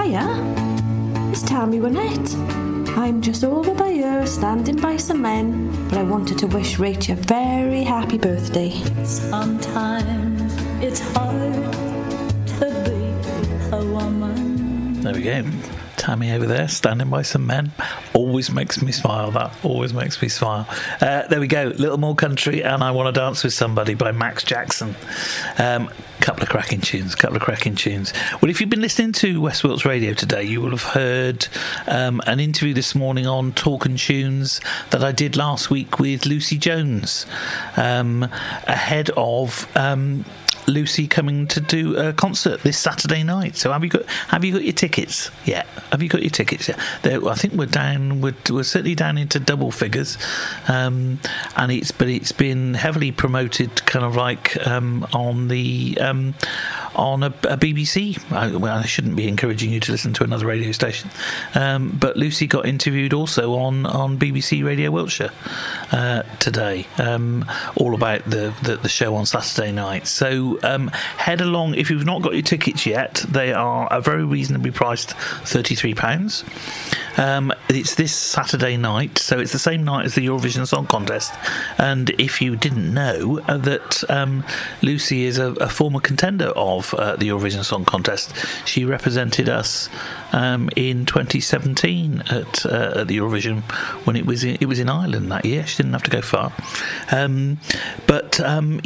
Hiya, it's Tammy Wynette. I'm just over by here, standing by some men, but I wanted to wish Rach a very happy birthday. Sometimes it's hard to be a woman. There we go. Tammy over there, standing by some men. Always makes me smile, that. Always makes me smile. There we go. Little More Country and I Want to Dance With Somebody by Max Jackson. Couple of cracking tunes. Well, if you've been listening to West Wilts Radio today, you will have heard an interview this morning on Talkin' Tunes that I did last week with Lucy Jones, ahead of Lucy coming to do a concert this Saturday night. So have you got your tickets yet? Have you got your tickets yet? I think we're certainly down into double figures, and it's been heavily promoted, kind of like on the on a BBC. I shouldn't be encouraging you to listen to another radio station, but Lucy got interviewed also on BBC Radio Wiltshire today, all about the show on Saturday night. So head along. If you've not got your tickets yet, they are a very reasonably priced £33. It's this Saturday night, so it's the same night as the Eurovision Song Contest. And if you didn't know that Lucy is a former contender of the Eurovision Song Contest, she represented us in 2017 at the Eurovision when it was in Ireland that year. She didn't have to go far, but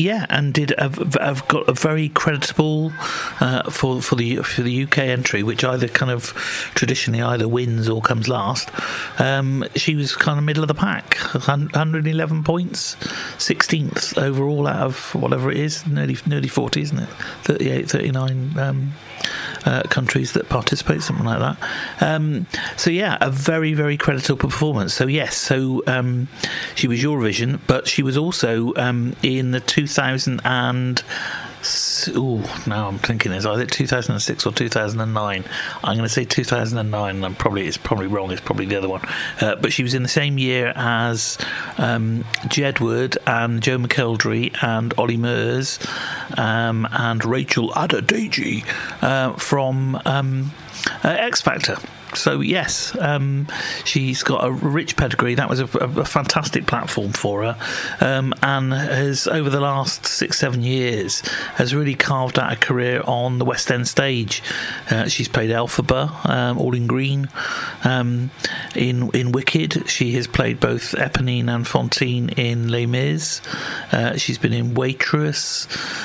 I've got a very creditable for the UK entry, which either kind of traditionally either wins or comes last. She was kind of middle of the pack, 111 points, 16th overall out of whatever it is, nearly 40, isn't it? 38, 39 countries that participate, something like that. So yeah, a very, very creditable performance. So yes, she was Eurovision, but she was also in the 2000 and now I'm thinking it's either 2006 or 2009. I'm going to say 2009. It's probably wrong. It's probably the other one. But she was in the same year as Jedward and Joe McElderry and Ollie Murs and Rachel Adedeji from X Factor. So yes, she's got a rich pedigree. That was a fantastic platform for her, and has over the last 6-7 years has really carved out a career on the West End stage. She's played Elphaba, all in green. In Wicked, she has played both Eponine and Fantine in Les Mis. She's been in Waitress.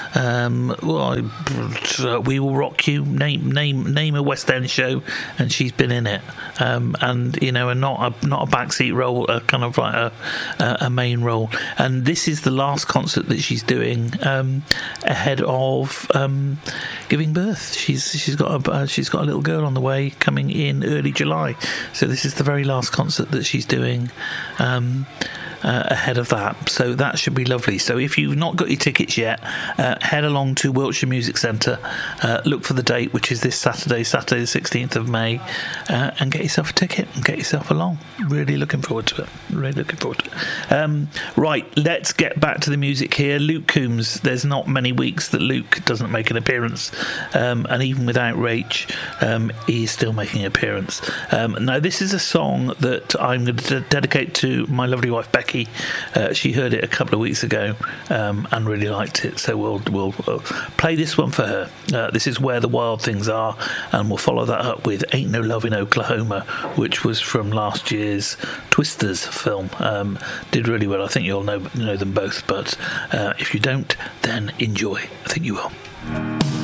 We Will Rock You. Name a West End show, and she's been in it, and not a backseat role, a kind of like a main role. And this is the last concert that she's doing ahead of giving birth. She's got a little girl on the way coming in early July. So this is the very last concert that she's doing ahead of that. So that should be lovely. So if you've not got your tickets yet, head along to Wiltshire Music Centre, look for the date, which is this Saturday the 16th of May, and get yourself a ticket and get yourself along. Really looking forward to it. Right, let's get back to the music here. Luke Combs. There's not many weeks that Luke doesn't make an appearance, and even without Rach, he is still making an appearance. Now this is a song that I'm going to dedicate to my lovely wife Becky. She heard it a couple of weeks ago and really liked it, so we'll play this one for her. This is Where the Wild Things Are, and we'll follow that up with Ain't No Love in Oklahoma, which was from last year's Twisters film. Did really well. I think you'll know them both, but if you don't, then enjoy. I think you will.